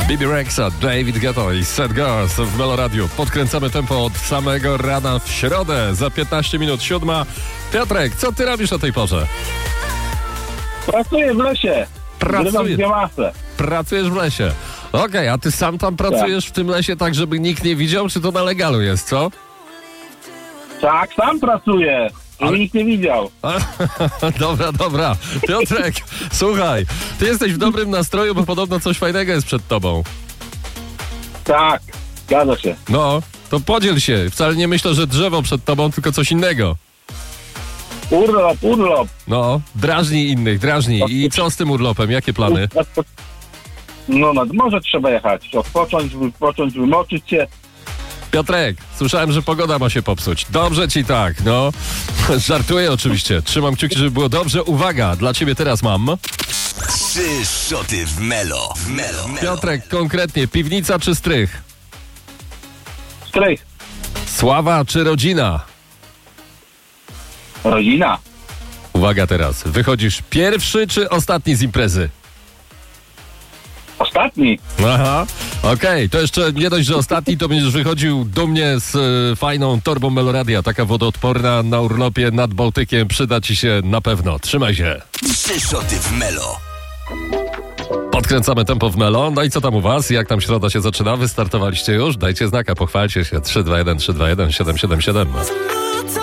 Bibi Rexha, David Guetta i Sad Girls w Melo Radio. Podkręcamy tempo od samego rana w środę. Za 15 minut 7. Piotrek, co ty robisz o tej porze? Pracuję w lesie. Pracujesz. Biomasę. Pracujesz w lesie. Okej, a ty sam tam pracujesz w tym lesie tak, żeby nikt nie widział, czy to na legalu jest, co? Tak, sam pracuję. Żeby nikt nie widział. Dobra. Piotrek, słuchaj, ty jesteś w dobrym nastroju, bo podobno coś fajnego jest przed tobą. Tak, zgadza się. No, to podziel się. Wcale nie myślę, że drzewo przed tobą, tylko coś innego. Urlop. No, drażnij innych. I co z tym urlopem? Jakie plany? No, nad morze trzeba jechać. Odpocząć, wymoczyć się. Piotrek, słyszałem, że pogoda ma się popsuć. Dobrze ci tak, no. Żartuję oczywiście. Trzymam kciuki, żeby było dobrze. Uwaga, dla ciebie teraz mam. 3 szoty w Melo. Piotrek, konkretnie, piwnica czy strych? Strych. Sława czy rodzina? Rodzina. Uwaga teraz, wychodzisz pierwszy czy ostatni z imprezy? Ostatni. Aha, okej, to jeszcze nie dość, że ostatni, to będziesz wychodził do mnie z fajną torbą Meloradia, taka wodoodporna na urlopie nad Bałtykiem, przyda ci się na pewno. Trzymaj się. 3 szoty w Melo. Podkręcamy tempo w Melo. No i co tam u was? Jak tam środa się zaczyna? Wystartowaliście już? Dajcie znaka, pochwalcie się. 321 777.